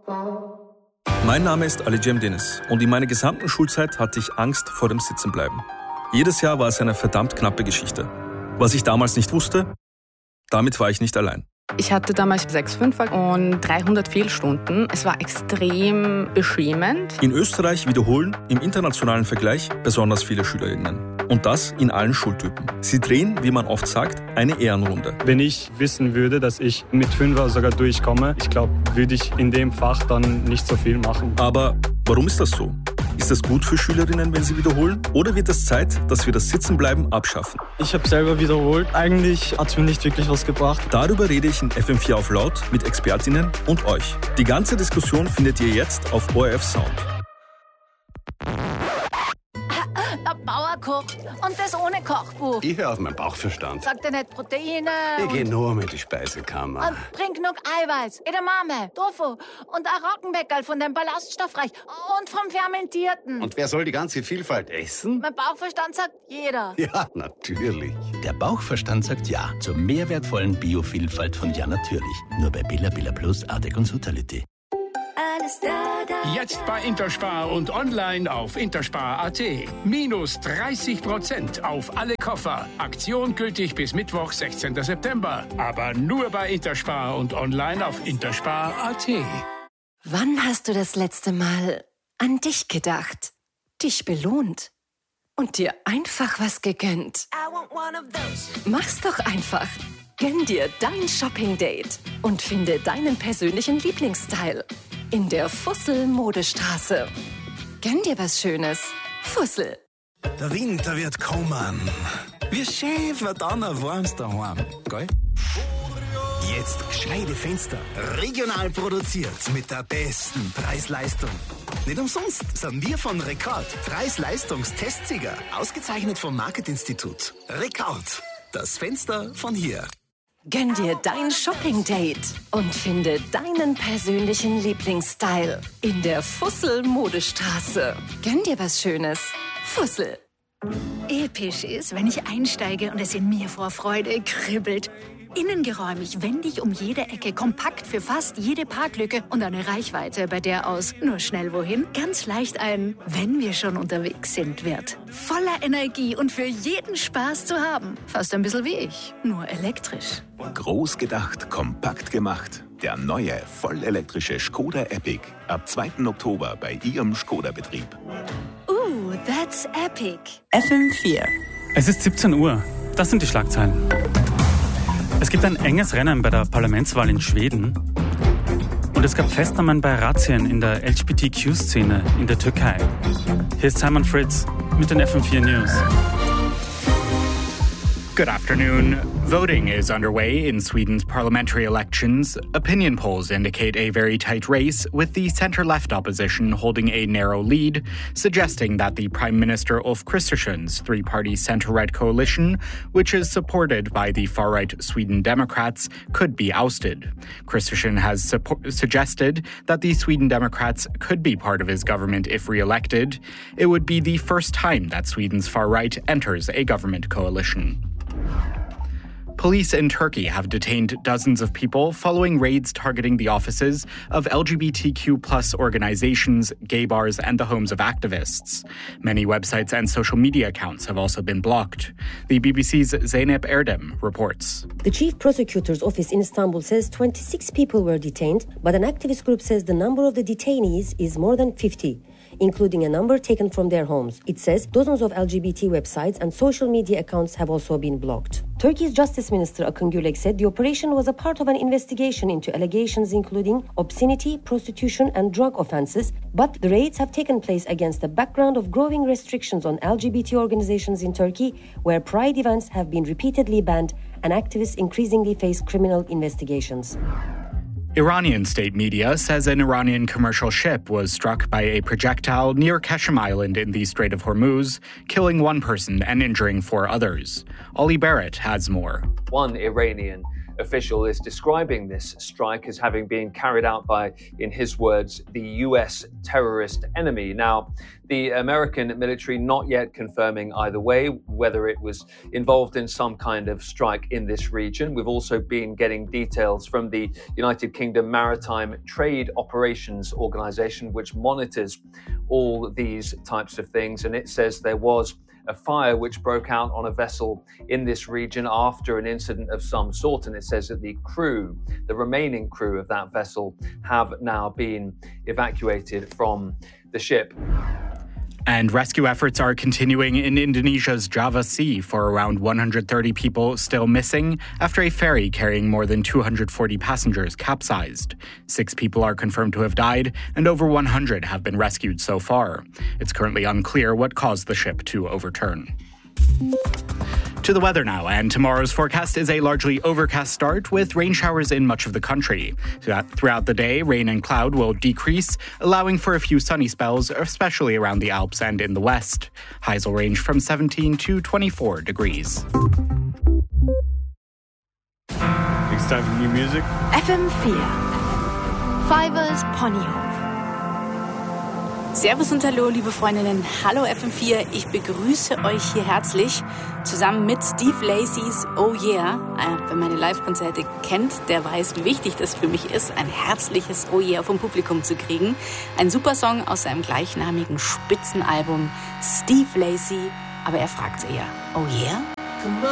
Mein Name ist Ali Cemdeniz und in meiner gesamten Schulzeit hatte ich Angst vor dem Sitzenbleiben. Jedes Jahr war es eine verdammt knappe Geschichte. Was ich damals nicht wusste, damit war ich nicht allein. Ich hatte damals 6 Fünfer und 300 Fehlstunden. Es war extrem beschämend. In Österreich wiederholen im internationalen Vergleich besonders viele SchülerInnen. Und das in allen Schultypen. Sie drehen, wie man oft sagt, eine Ehrenrunde. Wenn ich wissen würde, dass ich mit 5er sogar durchkomme, ich glaube, würde ich in dem Fach dann nicht so viel machen. Aber warum ist das so? Ist das gut für Schülerinnen, wenn sie wiederholen? Oder wird es Zeit, dass wir das Sitzenbleiben abschaffen? Ich habe selber wiederholt. Eigentlich hat es mir nicht wirklich was gebracht. Darüber rede ich in FM4 auf Laut mit ExpertInnen und euch. Die ganze Diskussion findet ihr jetzt auf ORF Sound. Der Bauer kocht und das ohne Kochbuch. Ich höre auf meinen Bauchverstand. Sagt er nicht Proteine? Ich gehe nur mit die Speisekammer. Und bring genug Eiweiß, Edamame, Tofu und ein Roggenbäckerl von dem ballaststoffreich und vom Fermentierten. Und wer soll die ganze Vielfalt essen? Mein Bauchverstand sagt jeder. Ja, natürlich. Der Bauchverstand sagt ja zur mehr wertvollen Biovielfalt von Ja Natürlich. Nur bei Billa Billa Plus, Artec und Sutality. Alles da. Jetzt bei Interspar und online auf interspar.at. Minus 30% auf alle Koffer. Aktion gültig bis Mittwoch, 16. September. Aber nur bei Interspar und online auf interspar.at. Wann hast du das letzte Mal an dich gedacht, dich belohnt und dir einfach was gegönnt? Mach's doch einfach. Gönn dir dein Shopping-Date und finde deinen persönlichen Lieblingsstyle in der Fussel-Modestraße. Gönn dir was Schönes. Fussel. Der Winter wird kommen. Wie schön wird dann ein warmes daheim, gell? Jetzt gescheite Fenster. Regional produziert mit der besten Preis-Leistung. Nicht umsonst sind wir von Rekord Preis-Leistungs-Testsieger. Ausgezeichnet vom Marketinstitut. Rekord. Das Fenster von hier. Gönn dir dein Shopping-Date und finde deinen persönlichen Lieblingsstyle in der Fussel-Modestraße. Gönn dir was Schönes. Fussel. Episch ist, wenn ich einsteige und es in mir vor Freude kribbelt. Innengeräumig, wendig um jede Ecke, kompakt für fast jede Parklücke und eine Reichweite, bei der aus nur schnell wohin ganz leicht ein "Wenn wir schon unterwegs sind" wird. Voller Energie und für jeden Spaß zu haben. Fast ein bisschen wie ich, nur elektrisch. Groß gedacht, kompakt gemacht. Der neue, vollelektrische Škoda Epic. Ab 2. Oktober bei Ihrem Škoda-Betrieb. That's epic. FM4. Es ist 17 Uhr. Das sind die Schlagzeilen. Es gibt ein enges Rennen bei der Parlamentswahl in Schweden. Und es gab Festnahmen bei Razzien in der LGBTQ-Szene in der Türkei. Hier ist Simon Fritz mit den FM4 News. Good afternoon. Voting is underway in Sweden's parliamentary elections. Opinion polls indicate a very tight race, with the centre-left opposition holding a narrow lead, suggesting that the Prime Minister Ulf Kristersson's three-party centre-right coalition, which is supported by the far-right Sweden Democrats, could be ousted. Kristersson has suggested that the Sweden Democrats could be part of his government if re-elected. It would be the first time that Sweden's far-right enters a government coalition. Police in Turkey have detained dozens of people following raids targeting the offices of LGBTQ+ organizations, gay bars, and the homes of activists. Many websites and social media accounts have also been blocked. The BBC's Zeynep Erdem reports. The chief prosecutor's office in Istanbul says 26 people were detained, but an activist group says the number of the detainees is more than 50. Including a number taken from their homes. It says dozens of LGBT websites and social media accounts have also been blocked. Turkey's Justice Minister Akın Gürlek said the operation was a part of an investigation into allegations including obscenity, prostitution and drug offenses, but the raids have taken place against the background of growing restrictions on LGBT organizations in Turkey, where pride events have been repeatedly banned and activists increasingly face criminal investigations. Iranian state media says an Iranian commercial ship was struck by a projectile near Keshem Island in the Strait of Hormuz, killing one person and injuring 4 others. Ollie Barrett has more. One Iranian official is describing this strike as having been carried out by, in his words, the US terrorist enemy. Now, The American military not yet confirming either way whether it was involved in some kind of strike in this region. We've also been getting details from the United Kingdom Maritime Trade Operations Organization, which monitors all these types of things. And it says there was a fire which broke out on a vessel in this region after an incident of some sort. And it says that the remaining crew of that vessel have now been evacuated from the ship. And rescue efforts are continuing in Indonesia's Java Sea for around 130 people still missing after a ferry carrying more than 240 passengers capsized. 6 people are confirmed to have died, and over 100 have been rescued so far. It's currently unclear what caused the ship to overturn. To the weather now, and tomorrow's forecast is a largely overcast start with rain showers in much of the country. Throughout the day, rain and cloud will decrease, allowing for a few sunny spells, especially around the Alps and in the west. Highs will range from 17 to 24 degrees. It's time for new music. FM4 Fivers Ponyhof. Servus und Hallo, liebe Freundinnen. Hallo FM4, ich begrüße euch hier herzlich zusammen mit Steve Lacey's Oh Yeah. Wer meine Live-Konzerte kennt, der weiß, wie wichtig das für mich ist, ein herzliches Oh Yeah vom Publikum zu kriegen. Ein super Song aus seinem gleichnamigen Spitzenalbum Steve Lacey, aber er fragt eher, Oh Yeah?